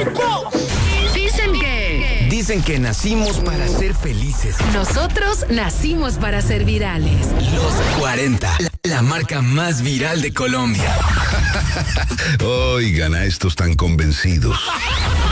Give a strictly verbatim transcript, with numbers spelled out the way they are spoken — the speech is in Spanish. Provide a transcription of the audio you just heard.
Dicen que... Dicen que nacimos para ser felices. Nosotros nacimos para ser virales. Los cuarenta, la, la marca más viral de Colombia. Oigan a estos tan convencidos.